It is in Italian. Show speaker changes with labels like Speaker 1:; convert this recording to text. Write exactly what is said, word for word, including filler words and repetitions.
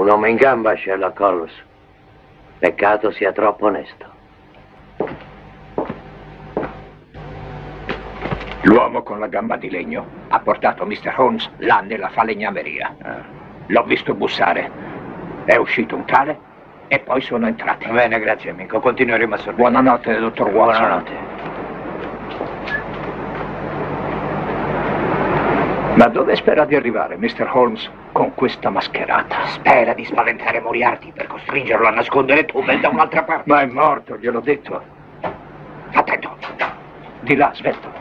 Speaker 1: Un uomo in gamba, Sherlock Holmes. Peccato sia troppo onesto.
Speaker 2: L'uomo con la gamba di legno ha portato mister Holmes là nella falegnameria. L'ho visto bussare. È uscito un tale e poi sono entrati.
Speaker 3: Va bene, grazie amico. Continueremo a sorvegliare.
Speaker 2: Buonanotte, dottor Watson.
Speaker 3: Buonanotte.
Speaker 2: Ma dove spera di arrivare, mister Holmes, con questa mascherata?
Speaker 4: Spera di spaventare Moriarty per costringerlo a nascondere Tubel da un'altra parte.
Speaker 2: Ma è morto, gliel'ho detto.
Speaker 4: Attento.
Speaker 2: Di là, svelto.